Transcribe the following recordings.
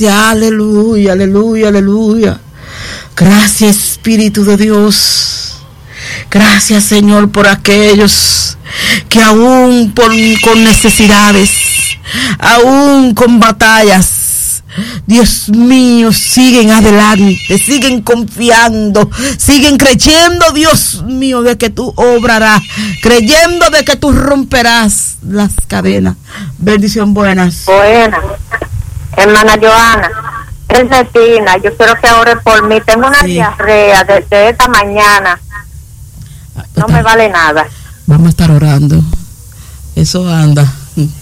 Aleluya, aleluya, aleluya. Gracias, Espíritu de Dios. Gracias, Señor, por aquellos que aún con necesidades, aún con batallas, Dios mío, siguen adelante, siguen confiando, siguen creyendo, Dios mío, de que tú obrarás, creyendo de que tú romperás las cadenas. Bendición, buenas. Buenas. Hermana Joana, es Netina, yo quiero que ore por mí. Tengo una diarrea desde esta mañana. No me vale nada. Vamos a estar orando. Eso anda.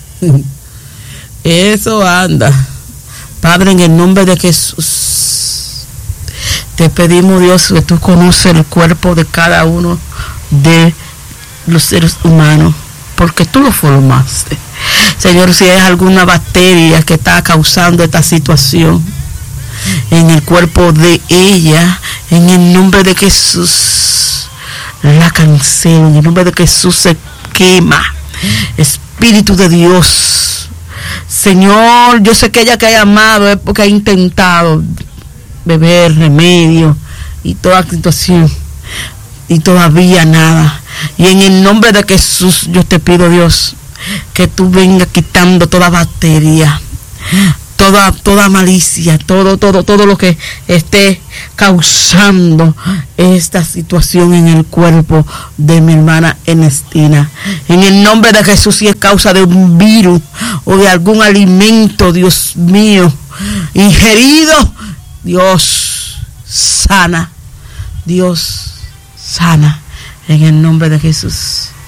Eso anda. Padre, en el nombre de Jesús, te pedimos, Dios, que tú conoces el cuerpo de cada uno de los seres humanos, porque tú lo formaste. Señor, si hay alguna bacteria que está causando esta situación en el cuerpo de ella, en el nombre de Jesús, la cancelo, en el nombre de Jesús se quema. Espíritu de Dios, Señor, yo sé que ella que ha llamado es porque ha intentado beber remedio y toda situación y todavía nada. Y en el nombre de Jesús yo te pido, Dios, que tú vengas quitando toda bacteria, toda malicia, todo lo que esté causando esta situación en el cuerpo de mi hermana Ernestina. En el nombre de Jesús, si es causa de un virus o de algún alimento, Dios mío, ingerido, Dios sana, Dios sana, en el nombre de Jesús.